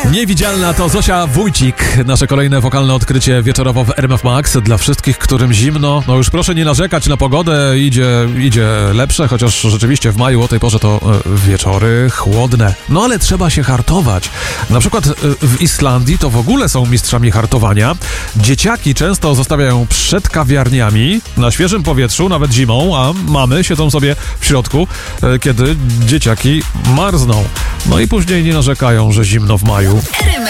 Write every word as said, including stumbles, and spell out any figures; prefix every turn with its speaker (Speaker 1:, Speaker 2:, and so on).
Speaker 1: Niewidzialna to Zosia Wójcik. Nasze kolejne wokalne odkrycie wieczorowo w R M F Max. Dla wszystkich, którym zimno, no już proszę nie narzekać na pogodę, idzie, idzie lepsze, chociaż rzeczywiście w maju o tej porze to e, wieczory chłodne. No ale trzeba się hartować. Na przykład e, w Islandii to w ogóle są mistrzami hartowania. Dzieciaki często zostawiają przed kawiarniami na świeżym powietrzu, nawet zimą, a mamy siedzą sobie w środku, e, kiedy dzieciaki marzną. No i później nie narzekają, że zimno w maju.
Speaker 2: R M